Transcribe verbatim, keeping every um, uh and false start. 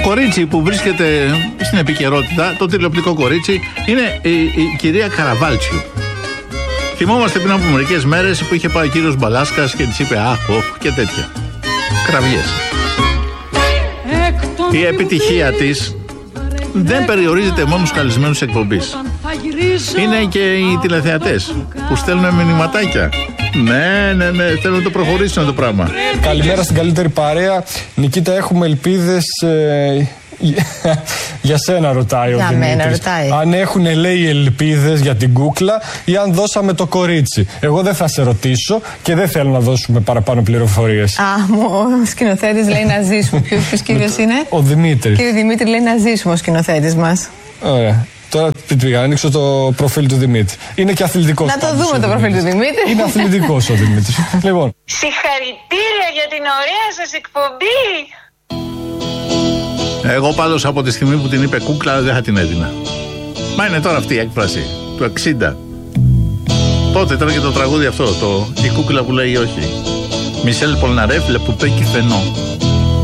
κορίτσι που βρίσκεται στην επικαιρότητα, το τηλεοπτικό κορίτσι, είναι η, η κυρία Καραβάλτσιου. Θυμόμαστε πριν από μερικές μέρες που είχε πάει ο κύριος Μπαλάσκας και της είπε αχ, οχ και τέτοια. Κραυγές. Η επιτυχία της δεν περιορίζεται μόνο στους καλεσμένους εκπομπής. Είναι και οι τηλεθεατές που στέλνουν μηνυματάκια. Ναι, ναι, ναι, θέλω να το προχωρήσουν το πράγμα. Καλημέρα στην καλύτερη παρέα. Νικήτα, έχουμε ελπίδες. Ε, για σένα ρωτάει ο για Δημήτρης. μένα ρωτάει. Αν έχουν, λέει, ελπίδες για την κούκλα ή αν δώσαμε το κορίτσι. Εγώ δεν θα σε ρωτήσω και δεν θέλω να δώσουμε παραπάνω πληροφορίες. Α, ο σκηνοθέτης λέει να ζήσουμε. Ποιος κύριος είναι? Ο Δημήτρης. Κύριε Δημήτρη, λέει να ζήσουμε ο σκηνοθέτης μας. Ωραία. Τώρα πήγα να ανοίξω το προφίλ του Δημήτρη. Είναι και αθλητικός. Να το δούμε το προφίλ του Δημήτρη. Είναι αθλητικός ο Δημήτρης. Λοιπόν. Συγχαρητήρια για την ωραία σας εκπομπή. Εγώ πάντως από τη στιγμή που την είπε κούκλα δεν θα την έδινα. Μα είναι τώρα αυτή η έκφραση του εξήντα. Τότε ήταν και το τραγούδι αυτό, το η κούκλα που λέει όχι. Μισελ Πολναρέφ, Le Poupée qui fait non.